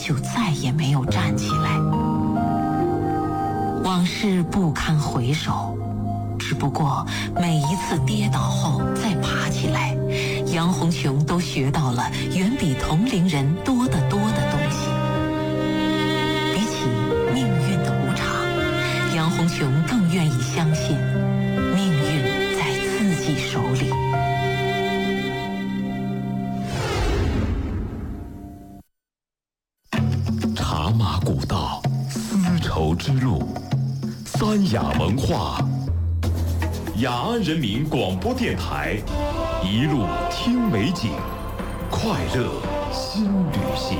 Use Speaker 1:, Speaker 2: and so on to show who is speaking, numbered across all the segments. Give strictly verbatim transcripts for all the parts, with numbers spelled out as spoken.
Speaker 1: 就再也没有站起来。往事不堪回首，只不过每一次跌倒后再爬起来，杨红琼都学到了远比同龄人多得多的东西。比起命运的无常，杨红琼更愿意相信命运在自己手里。
Speaker 2: 茶马古道，丝绸之路，三雅文化，雅安人民广播电台，一路听美景，快乐新旅行。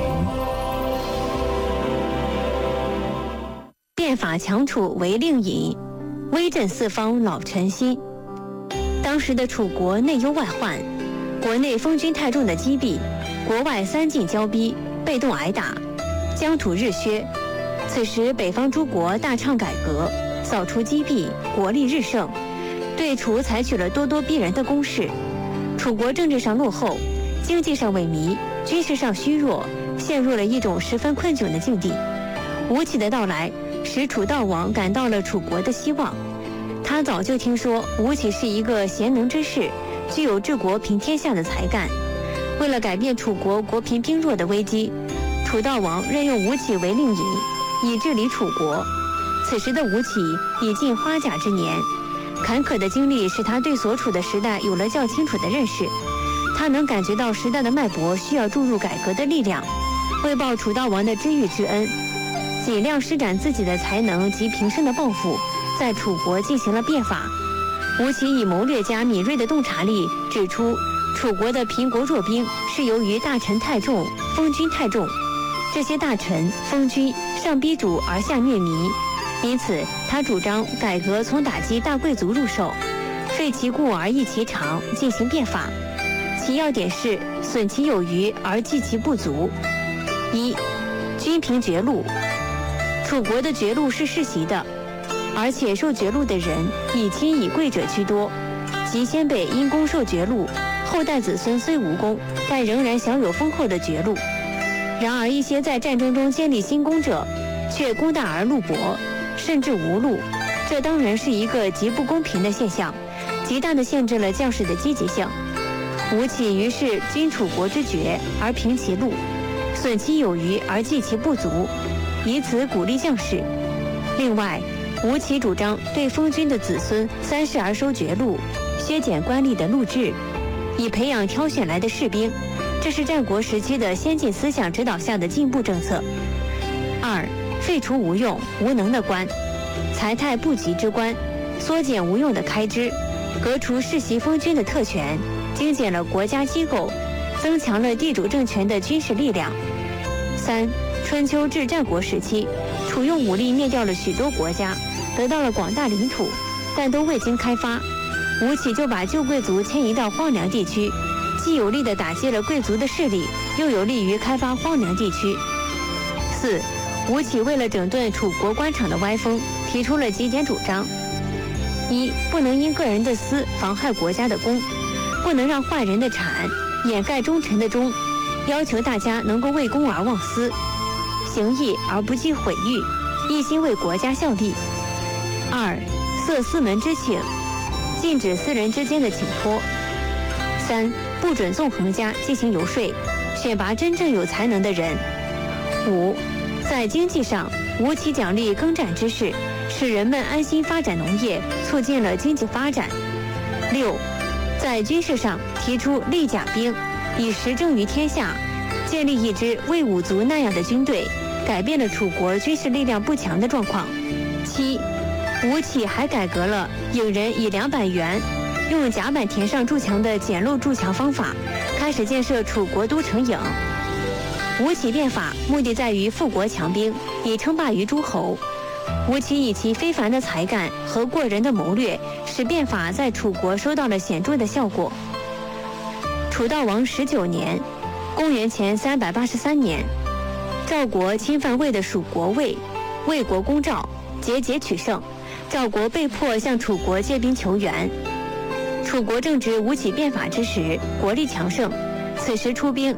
Speaker 3: 变法强楚为令尹，威震四方老臣心。当时的楚国内忧外患，国内封军太重的积弊，国外三晋交逼，被动挨打，疆土日削。此时北方诸国大倡改革，扫除积弊，国力日盛，对楚采取了咄咄逼人的攻势。楚国政治上落后，经济上萎靡，军事上虚弱，陷入了一种十分困窘的境地。吴起的到来使楚悼王感到了楚国的希望。他早就听说吴起是一个贤能之士，具有治国平天下的才干。为了改变楚国国贫兵弱的危机，楚悼王任用吴起为令尹，以治理楚国。此时的吴起已近花甲之年，坎坷的经历使他对所处的时代有了较清楚的认识。他能感觉到时代的脉搏需要注入改革的力量。为报楚悼王的知遇之恩，尽量施展自己的才能及平生的抱负，在楚国进行了变法。吴起以谋略家敏锐的洞察力指出，楚国的贫国弱兵是由于大臣太重，封君太重。这些大臣、封君上逼主而下虐民，因此他主张改革从打击大贵族入手，废其故而抑其长，进行变法。其要点是损其有余而济其不足。一、均平爵禄。楚国的爵禄是世袭的，而且受爵禄的人以亲以贵者居多，即先辈因功受爵禄，后代子孙虽无功，但仍然享有丰厚的爵禄。然而一些在战争中建立新功者，却功大而禄薄，甚至无禄，这当然是一个极不公平的现象，极大地限制了将士的积极性。吴起于是均楚国之爵而平其禄，损其有余而济其不足，以此鼓励将士。另外，吴起主张对封君的子孙三世而收爵禄，削减官吏的禄制，以培养挑选来的士兵，这是战国时期的先进思想指导下的进步政策。二、废除无用无能的官，财泰不及之官，缩减无用的开支，革除世袭封君的特权，精简了国家机构，增强了地主政权的军事力量。三、春秋至战国时期，楚用武力灭掉了许多国家，得到了广大领土，但都未经开发。吴起就把旧贵族迁移到荒凉地区，既有力地打击了贵族的势力，又有利于开发荒凉地区。四、吴起为了整顿楚国官场的歪风，提出了几点主张：一、不能因个人的私妨害国家的公，不能让坏人的产掩盖忠臣的忠，要求大家能够为公而忘私，行义而不计毁誉，一心为国家效力。二、塞私门之请，禁止私人之间的请托。三、不准纵横家进行游说，选拔真正有才能的人。五、在经济上，吴起奖励耕战之士，使人们安心发展农业，促进了经济发展。六、在军事上提出立甲兵，以实政于天下，建立一支魏武卒那样的军队，改变了楚国军事力量不强的状况。七、吴起还改革了颍人以两百元用甲板填上筑墙的简陋筑墙方法，开始建设楚国都城颍。吴起变法目的在于富国强兵，以称霸于诸侯。吴起以其非凡的才干和过人的谋略，使变法在楚国收到了显著的效果。楚悼王十九年，公元前三百八十三年，赵国侵犯魏的属国魏，魏国攻赵，节节取胜，赵国被迫向楚国借兵求援。楚国正值吴起变法之时，国力强盛，此时出兵，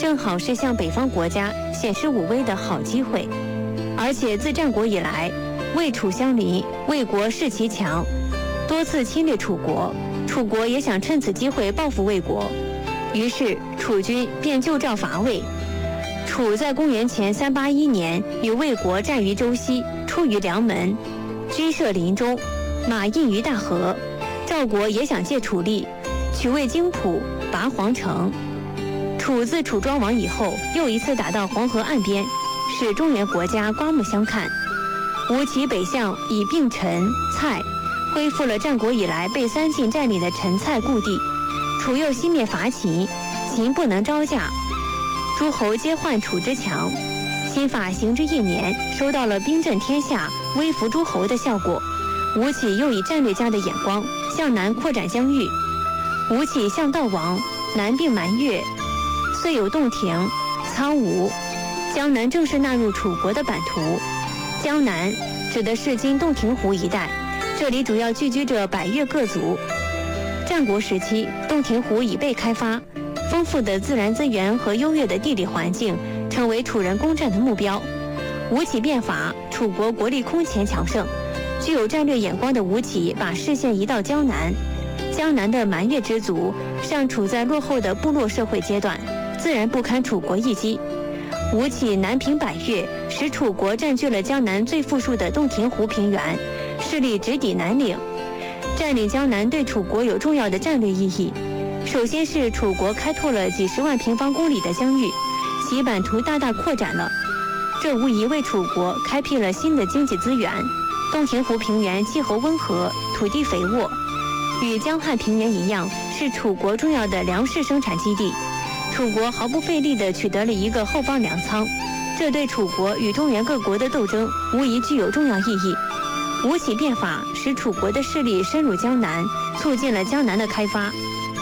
Speaker 3: 正好是向北方国家显示武威的好机会。而且自战国以来，魏楚相邻，魏国势其强，多次侵略楚国，楚国也想趁此机会报复魏国，于是楚军便就召伐魏。楚在公元前三八一年与魏国战于周西，出于梁门，军设临中，马印于大河。赵国也想借楚力取魏京浦，拔黄城。楚自楚庄王以后，又一次打到黄河岸边，使中原国家刮目相看。吴起北向以并陈、蔡，恢复了战国以来被三晋占领的陈蔡故地。楚又西灭伐秦，秦不能招架，诸侯皆患楚之强。新法行之一年，收到了兵震天下、威服诸侯的效果。吴起又以战略家的眼光向南扩展疆域。吴起向道王，南并蛮越，遂有洞庭、苍梧。江南正式纳入楚国的版图。江南指的是今洞庭湖一带，这里主要聚居着百越各族。战国时期，洞庭湖已被开发，丰富的自然资源和优越的地理环境成为楚人攻占的目标。吴起变法，楚国国力空前强盛。具有战略眼光的吴起把视线移到江南，江南的蛮越之族尚处在落后的部落社会阶段，自然不堪楚国一击。吴起南平百越，使楚国占据了江南最富庶的洞庭湖平原，势力直抵南岭。占领江南对楚国有重要的战略意义。首先是楚国开拓了几十万平方公里的疆域，其版图大大扩展了，这无疑为楚国开辟了新的经济资源。洞庭湖平原气候温和，土地肥沃，与江汉平原一样，是楚国重要的粮食生产基地。楚国毫不费力地取得了一个后方粮仓，这对楚国与中原各国的斗争无疑具有重要意义。吴起变法使楚国的势力深入江南，促进了江南的开发。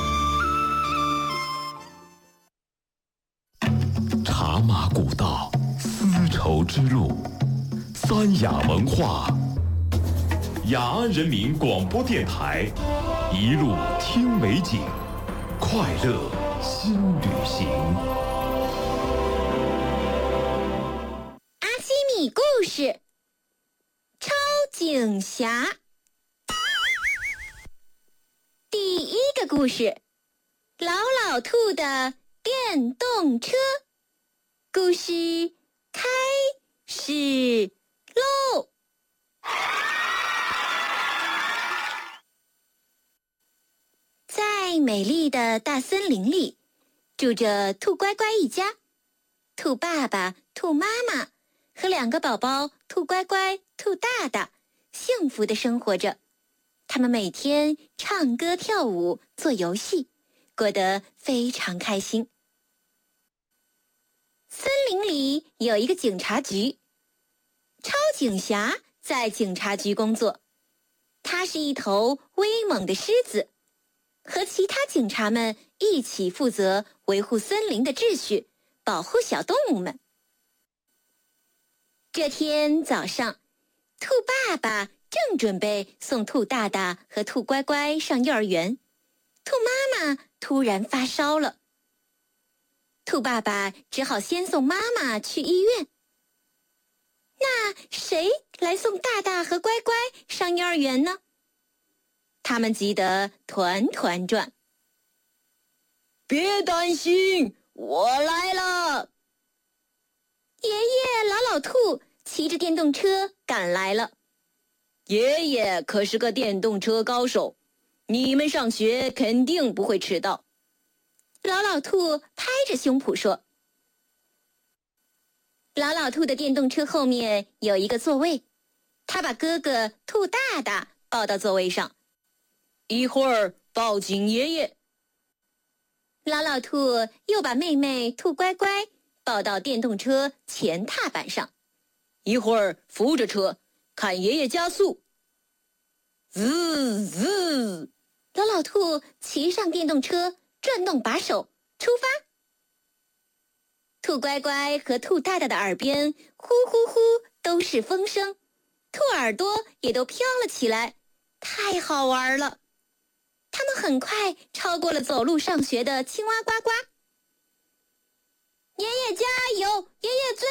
Speaker 2: 茶马古道，丝绸之路，三雅文化。雅安人民广播电台，一路听美景，快乐新旅行。
Speaker 4: 阿基米故事：超警侠。第一个故事：老老兔的电动车。故事开始喽！在美丽的大森林里，住着兔乖乖一家。兔爸爸、兔妈妈和两个宝宝兔乖乖、兔大大幸福地生活着。他们每天唱歌跳舞，做游戏，过得非常开心。森林里有一个警察局，超警侠在警察局工作。他是一头威猛的狮子，和其他警察们一起负责维护森林的秩序，保护小动物们。这天早上，兔爸爸正准备送兔大大和兔乖乖上幼儿园，兔妈妈突然发烧了。兔爸爸只好先送妈妈去医院。那谁来送大大和乖乖上幼儿园呢？他们急得团团转。别担心，我来了！爷爷老老兔骑着电动车赶来了。爷爷可是个电动车高手，你们上学肯定不会迟到。老老兔拍着胸脯说。老老兔的电动车后面有一个座位，他把哥哥兔大大抱到座位上。一会儿抱紧爷爷。老老兔又把妹妹兔乖乖抱到电动车前踏板上。一会儿扶着车，看爷爷加速。滋滋，老老兔骑上电动车，转动把手，出发。兔乖乖和兔大大的耳边呼呼呼都是风声，兔耳朵也都飘了起来，太好玩了。他们很快超过了走路上学的青蛙呱呱。 爷爷加油！爷爷最